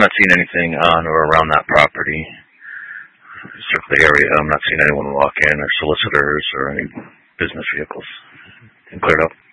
not seeing anything on or around that property. Circle the area. I'm not seeing anyone walk in or solicitors or any business vehicles. Cleared up.